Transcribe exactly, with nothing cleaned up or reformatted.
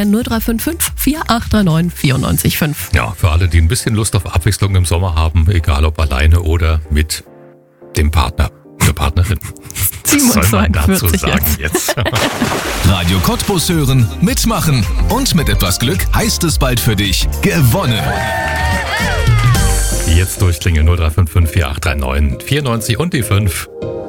null drei fünf fünf vier acht drei neun vier neun fünf. Ja, für alle, die ein bisschen Lust auf Abwechslung im Sommer haben, egal ob alleine oder mit dem Partner, der Partnerin. Was soll man dazu sagen jetzt? Radio Cottbus hören, mitmachen und mit etwas Glück heißt es bald für dich gewonnen. Jetzt durchklingeln null drei fünf fünf vier acht drei neun vier neun und die fünf.